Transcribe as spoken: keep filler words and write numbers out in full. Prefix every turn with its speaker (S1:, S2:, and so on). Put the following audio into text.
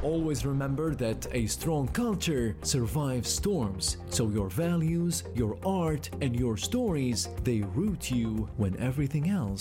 S1: Always remember that a strong culture survives storms, so your values, your art, and your stories, they root you when everything else